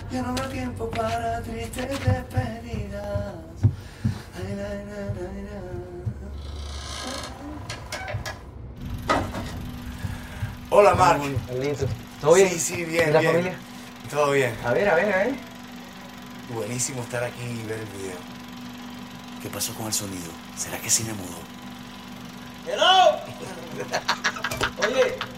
Ya no habrá tiempo para tristes despedidas. Ay, na, na, na, na. Hola, Marc. Carlito. ¿Todo bien? Sí, sí, bien, ¿Y la bien. familia? Todo bien. A ver, a ver, a ver. Buenísimo estar aquí y ver el video. ¿Qué pasó con el sonido? ¿Será que sí me mudó? ¡Hello! Oye,